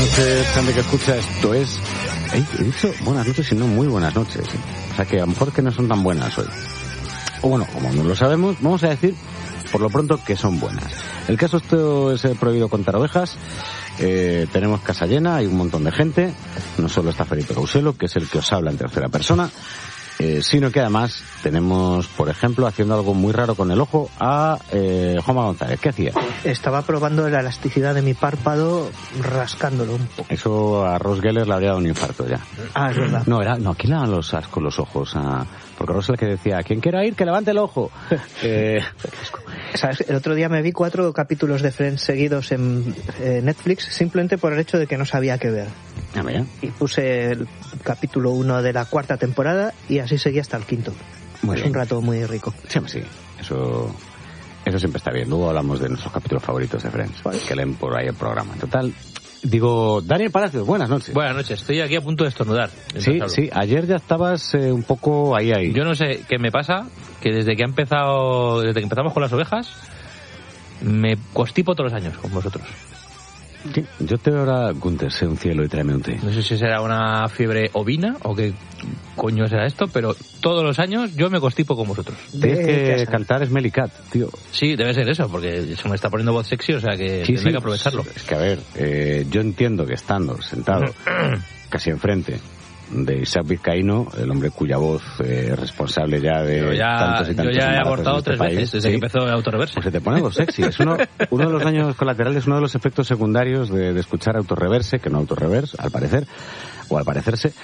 noches, gente que escucha esto es... He dicho buenas noches y no muy buenas noches. O sea que a lo mejor que no son tan buenas hoy. O bueno, como no lo sabemos, vamos a decir por lo pronto que son buenas. El caso esto es prohibido contar ovejas. Tenemos casa llena, hay un montón de gente. No solo está Felipe Gauselo, que es el que os habla en tercera persona, sino que además tenemos, por ejemplo, haciendo algo muy raro con el ojo, a Juanma González. ¿Qué hacía? Estaba probando la elasticidad de mi párpado, rascándolo un poco. Eso a Ross Geller le habría dado un infarto ya. Ah, es verdad. No, ¿quién le daban los ascos los ojos? Porque Ross es el que decía, quien quiera ir, que levante el ojo. ¿Sabes? El otro día me vi 4 capítulos de Friends seguidos en Netflix, simplemente por el hecho de que no sabía qué ver. Y puse el capítulo 1 de la 4ª temporada y así seguí hasta el 5º. Es un rato muy rico. Sí, eso siempre está bien. Luego hablamos de nuestros capítulos favoritos de Friends, ¿vale? Que leen por ahí el programa. En total, digo, Daniel Palacios, buenas noches. Buenas noches, estoy aquí a punto de estornudar. Sí, ayer ya estabas un poco ahí. Yo no sé qué me pasa, que desde que empezamos con las ovejas, me constipo todos los años con vosotros. Sí, yo te veo ahora, Gunther, sé un cielo y tráeme un té. No sé si será una fiebre ovina o qué coño será esto, pero todos los años yo me constipo con vosotros. Tienes que cantar Smelly Cat, tío. Sí, debe ser eso, porque se me está poniendo voz sexy, o sea que tendré que aprovecharlo. Es que a ver, yo entiendo que estando sentado casi enfrente de Isaac Vizcaíno, el hombre cuya voz es responsable ya de tantos y tantos. Yo ya he abortado 3 veces desde que empezó el autorreverse. Pues se te pone voz sexy. Es uno de los daños colaterales, uno de los efectos secundarios de escuchar autorreverse, que no autorreverse, al parecer, o al parecerse,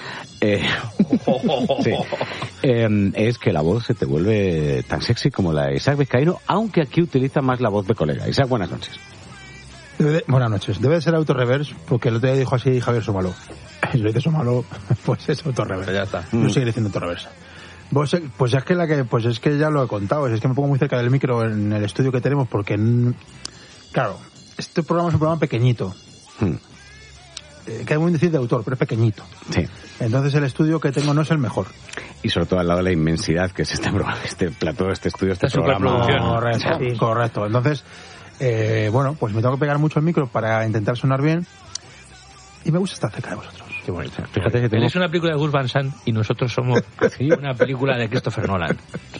es que la voz se te vuelve tan sexy como la de Isaac Vizcaíno, aunque aquí utiliza más la voz de colega. Isaac, buenas noches. Buenas noches. Debe de ser autorreverse, porque el otro día dijo así Javier Somalo. Si lo dice Somalo, pues es autorreverse. Ya está. No sigue diciendo autorreverse. Pues es que ya lo he contado. Es que me pongo muy cerca del micro en el estudio que tenemos, porque, claro, este programa es un programa pequeñito. Queda muy decir de autor, pero es pequeñito. Sí. Entonces el estudio que tengo no es el mejor. Y sobre todo al lado de la inmensidad que es este plató, este estudio, este programa. Correcto. Entonces, pues me tengo que pegar mucho el micro para intentar sonar bien. Y me gusta estar cerca de vosotros. Qué bonito. Fíjate que es una película de Gus Van Sant y nosotros somos una película de Christopher Nolan.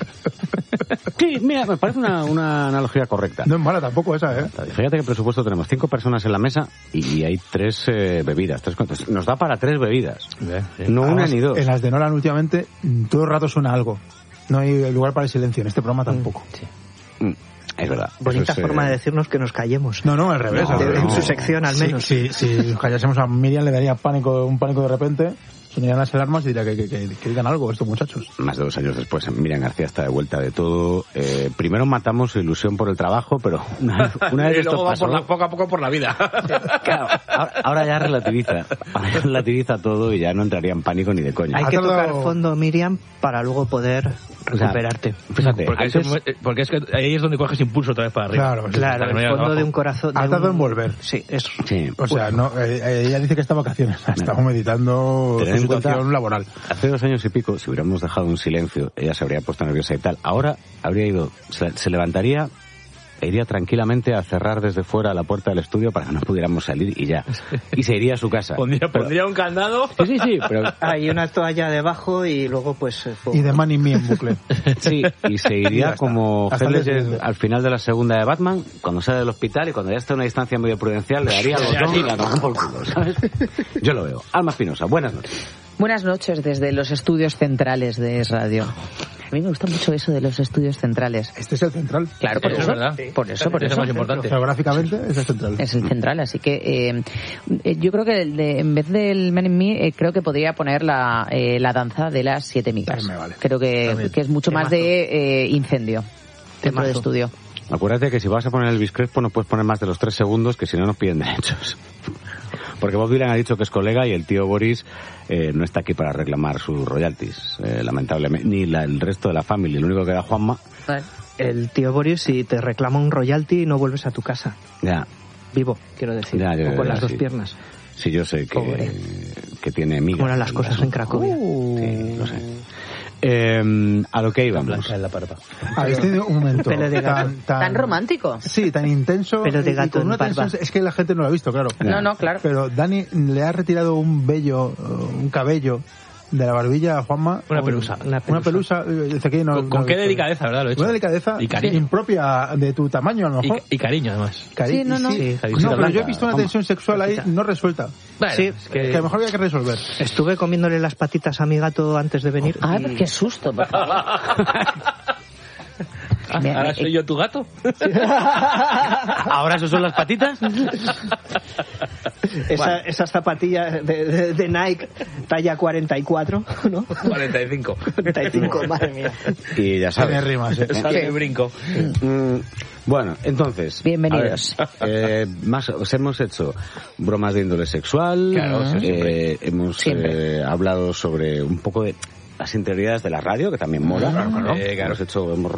Sí, mira, me parece una analogía correcta. No es mala tampoco esa, ¿eh? Fíjate que presupuesto tenemos 5 personas en la mesa y hay 3 bebidas. 3 cuentos. Nos da para 3 bebidas. Sí. No además, una ni 2. En las de Nolan últimamente todo el rato suena algo. No hay lugar para el silencio. En este programa tampoco. Sí. Es verdad. Bonita forma de decirnos que nos callemos. No, al revés. En su sección, al menos. Si nos callásemos a Miriam le daría un pánico de repente. Sonarían las alarmas y diría que digan algo estos muchachos. Más de 2 años después, Miriam García está de vuelta de todo. Primero matamos su ilusión por el trabajo, pero una vez y esto luego pasó, va poco a poco por la vida. Claro, ahora ya relativiza todo y ya no entraría en pánico ni de coña. Hay que tocar fondo, Miriam, para luego poder recuperarte. Fíjate, porque es que ahí es donde coges impulso otra vez para arriba. Claro, el fondo de un corazón. Ha tardado en volver. Sí, eso. Sí. O sea, ella dice que está de vacaciones. Estamos meditando su situación laboral. Hace 2 años y pico, si hubiéramos dejado un silencio, ella se habría puesto nerviosa y tal. Ahora habría ido, se levantaría e iría tranquilamente a cerrar desde fuera la puerta del estudio para que no pudiéramos salir y ya. Y se iría a su casa. Pondría un candado. Sí, pero... Hay una toalla debajo y luego pues... Y de Man in Me en bucle. Sí, y se iría como Heath Ledger al final de la segunda de Batman, cuando sale del hospital y cuando ya está a una distancia medio prudencial, le daría los dos y la toman por culo, ¿sabes? Yo lo veo. Alma Espinosa, buenas noches. Buenas noches desde los estudios centrales de Es Radio. A mí me gusta mucho eso de los estudios centrales. Este es el central. Claro, por eso. Es verdad. Por eso. Es más importante. Geográficamente es el central. Es el central, así que yo creo que en vez del Man in Me, creo que podría poner la danza de las 7 migas. Vale. Creo que es mucho más de incendio dentro del estudio. Acuérdate que si vas a poner el Elvis Crespo no puedes poner más de los 3 segundos, que si no nos piden derechos. Porque Bob Dylan ha dicho que es colega y el tío Boris no está aquí para reclamar sus royalties, lamentablemente, ni el resto de la familia. Lo único que da Juanma... El tío Boris, si te reclama un royalty, no vuelves a tu casa. Ya. Vivo, quiero decir. Ya, o con las 2 piernas. Sí, yo sé que tiene migas. ¿Cómo eran las cosas en Cracovia? Sí, lo sé. A lo que íbamos. Blanca en la barba. Habéis tenido un momento Pelo de gato. Tan romántico. Sí, tan intenso. Pelo de y gato con en una barba. tensión, es que la gente no lo ha visto, claro. No, claro. Pero Dani le ha retirado un vello, un cabello de la barbilla a Juanma. Una pelusa. Una pelusa. Dice que no, Con no qué he visto. delicadeza, ¿verdad? Lo he hecho. Una delicadeza Y cariño. impropia de tu tamaño, a lo mejor. Y cariño, además. Sí, no. Sí, No, pero yo he visto una tensión sexual ahí no resuelta. Bueno, Sí, es Que a lo mejor había que resolver. Estuve comiéndole las patitas a mi gato antes de venir. Ay, y- qué susto, por favor. ¿Ahora soy yo tu gato? ¿Ahora eso son las patitas? Esas zapatillas de Nike talla 44, ¿no? 45. 45, madre mía. Y ya sabes. Tiene rimas, Sale el brinco. Bueno, entonces. Bienvenidos. a ver, os hemos hecho bromas de índole sexual. Claro, sí, siempre. Hemos Siempre. hablado sobre un poco de las interioridades de la radio, que también mola. Claro. Hemos